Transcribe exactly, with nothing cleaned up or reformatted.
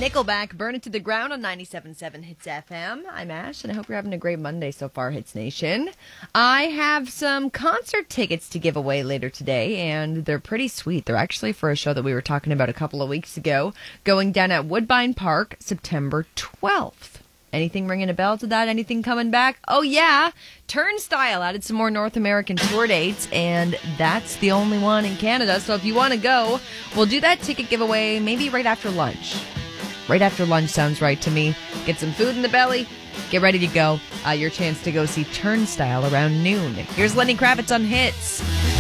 Nickelback, Burn It to the Ground on ninety-seven point seven Hits F M. I'm Ash, and I hope you're having a great Monday so far, Hits Nation. I have some concert tickets to give away later today, and they're pretty sweet. They're actually for a show that we were talking about a couple of weeks ago, going down at Woodbine Park, September twelfth. Anything ringing a bell to that? Anything coming back? Oh, yeah. Turnstile added some more North American tour dates, and that's the only one in Canada. So if you want to go, we'll do that ticket giveaway maybe right after lunch. Right after lunch sounds right to me. Get some food in the belly. Get ready to go. Uh, your chance to go see Turnstile around noon. Here's Lenny Kravitz on Hits.